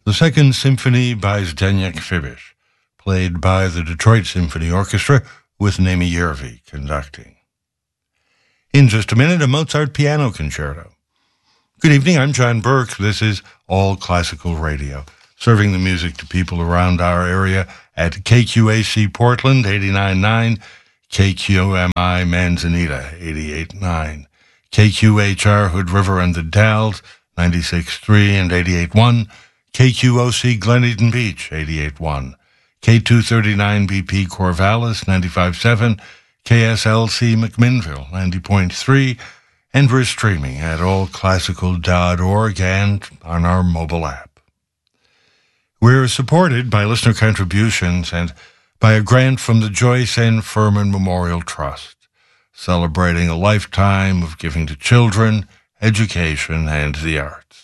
The Second Symphony by Zdeněk Fibiš, played by the Detroit Symphony Orchestra with Nemi Järvi conducting. In just a minute, a Mozart piano concerto. Good evening, I'm John Burke. This is All Classical Radio, serving the music to people around our area at KQAC Portland, 89.9, KQMI Manzanita, 88.9, KQHR Hood River and the Dalles, 96.3 and 88.1, KQOC Glen Eden Beach, 88.1, K239 BP Corvallis, 95.7, KSLC McMinnville, 90.3, and we're streaming at allclassical.org and on our mobile app. We're supported by listener contributions and by a grant from the Joyce N. Furman Memorial Trust, celebrating a lifetime of giving to children, education, and the arts.